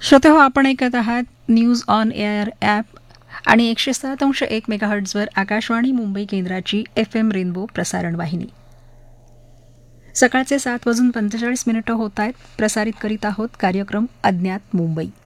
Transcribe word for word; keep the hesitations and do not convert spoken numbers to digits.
श्रोते हो, आपण ऐकत आहात न्यूज ऑन एअर ॲप आणि एकशे सात अंश एक मेगाहर्ट्झवर आकाशवाणी मुंबई केंद्राची एफ एम रेनबो प्रसारण वाहिनी. सकाळचे सात वाजून पंचेचाळीस मिनिटं होत आहेत. प्रसारित करीत आहोत कार्यक्रम अज्ञात मुंबई.